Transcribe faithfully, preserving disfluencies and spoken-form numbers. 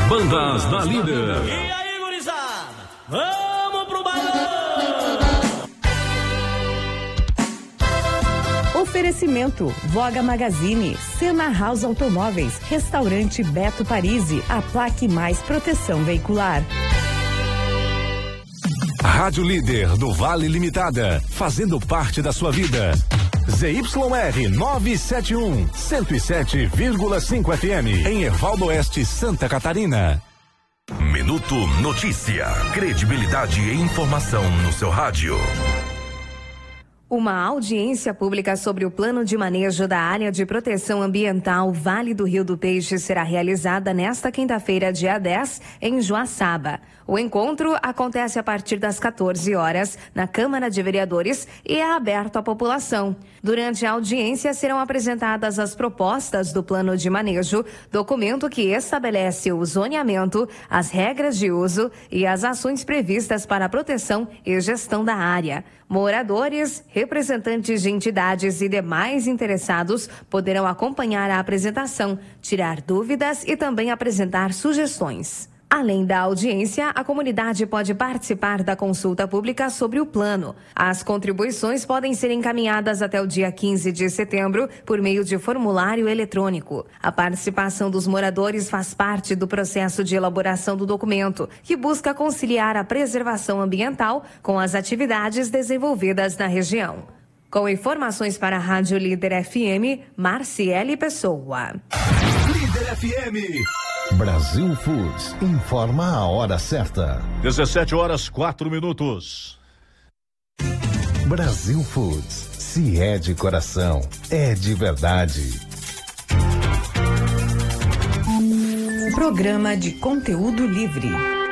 Bandas da Líder. E aí, gurizada? Vamos pro balão! Oferecimento Voga Magazine, Sena House Automóveis, Restaurante Beto Parisi, a Plaque Mais Proteção Veicular. Rádio Líder do Vale Limitada, fazendo parte da sua vida. Z Y R novecentos e setenta e um, cento e sete vírgula cinco F M, em Ervaldo Oeste, Santa Catarina. Minuto Notícia. Credibilidade e informação no seu rádio. Uma audiência pública sobre o plano de manejo da área de proteção ambiental Vale do Rio do Peixe será realizada nesta quinta-feira, dia dez, em Joaçaba. O encontro acontece a partir das quatorze horas na Câmara de Vereadores e é aberto à população. Durante a audiência serão apresentadas as propostas do plano de manejo, documento que estabelece o zoneamento, as regras de uso e as ações previstas para a proteção e gestão da área. Moradores, representantes de entidades e demais interessados poderão acompanhar a apresentação, tirar dúvidas e também apresentar sugestões. Além da audiência, a comunidade pode participar da consulta pública sobre o plano. As contribuições podem ser encaminhadas até o dia quinze de setembro por meio de formulário eletrônico. A participação dos moradores faz parte do processo de elaboração do documento, que busca conciliar a preservação ambiental com as atividades desenvolvidas na região. Com informações para a Rádio Líder F M, Marciele Pessoa. Líder F M. Brasil Foods informa a hora certa. dezessete horas, quatro minutos. Brasil Foods, se é de coração, é de verdade. Programa de conteúdo livre.